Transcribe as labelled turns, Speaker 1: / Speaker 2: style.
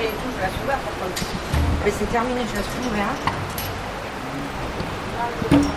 Speaker 1: et tout, je laisse ouvert par contre. Mais c'est terminé, je laisse tout ouvert.